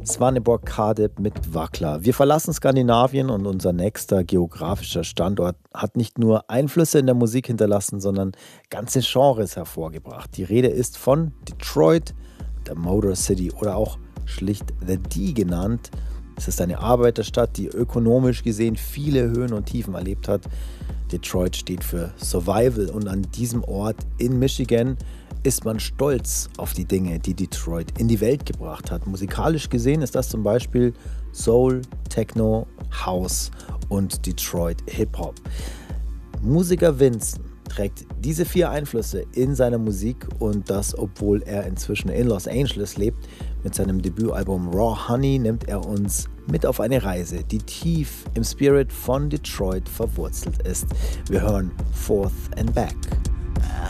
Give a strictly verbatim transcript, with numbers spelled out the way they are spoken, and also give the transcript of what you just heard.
Svaneborg Kardeb mit Wackler. Wir verlassen Skandinavien und unser nächster geografischer Standort hat nicht nur Einflüsse in der Musik hinterlassen, sondern ganze Genres hervorgebracht. Die Rede ist von Detroit, der Motor City oder auch schlicht The D genannt. Es ist eine Arbeiterstadt, die ökonomisch gesehen viele Höhen und Tiefen erlebt hat. Detroit steht für Survival und an diesem Ort in Michigan ist man stolz auf die Dinge, die Detroit in die Welt gebracht hat. Musikalisch gesehen ist das zum Beispiel Soul, Techno, House und Detroit Hip-Hop. Musiker Vincent trägt diese vier Einflüsse in seiner Musik und das, obwohl er inzwischen in Los Angeles lebt. Mit seinem Debütalbum Raw Honey nimmt er uns mit auf eine Reise, die tief im Spirit von Detroit verwurzelt ist. Wir hören Forth and Back.